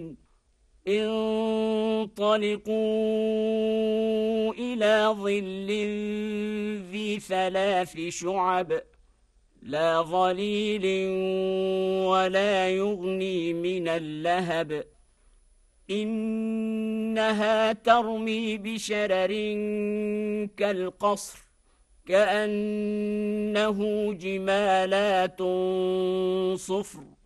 انطلقوا إلى ظل ذي 3 شعب لا ظليل ولا يغني من اللهب إنها ترمي بشرر كالقصر كأنه جمالات صفر